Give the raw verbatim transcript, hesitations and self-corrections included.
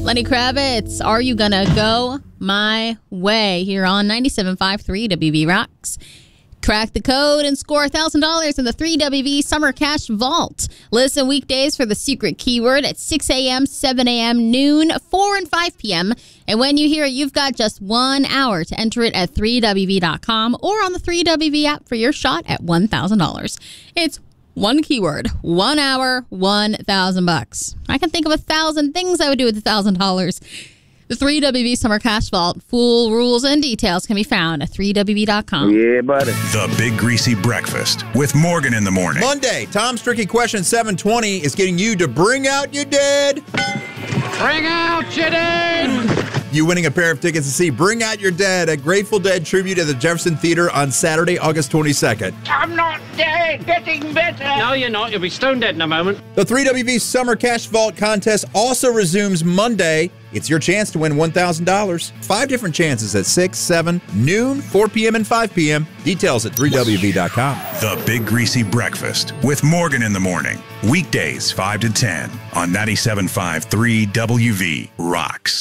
Lenny Kravitz, Are You Gonna Go My Way? Here on ninety-seven point five three W V Rocks. Crack the code and score one thousand dollars in the three W V Summer Cash Vault. Listen weekdays for the secret keyword at six a.m., seven a.m., noon, four and five p.m. And when you hear it, you've got just one hour to enter it at three W V dot com or on the three W V app for your shot at one thousand dollars. It's one keyword, one hour, one thousand bucks. I can think of a thousand things I would do with a thousand dollars. The three W V Summer Cash Vault. Full rules and details can be found at three W V dot com. Yeah, buddy. The Big Greasy Breakfast with Morgan in the morning. Monday, Tom's Tricky Question seven twenty is getting you to bring out your dead. Bring out your dead. You winning a pair of tickets to see Bring Out Your Dead, a Grateful Dead tribute at the Jefferson Theater on Saturday, August twenty-second. I'm not dead. Getting better. No, you're not. You'll be stone dead in a moment. The three W V Summer Cash Vault contest also resumes Monday. It's your chance to win one thousand dollars. Five different chances at six, seven, noon, four p.m., and five p.m. Details at three W V dot com. The Big Greasy Breakfast with Morgan in the morning. Weekdays five to ten on ninety-seven point five three W V Rocks.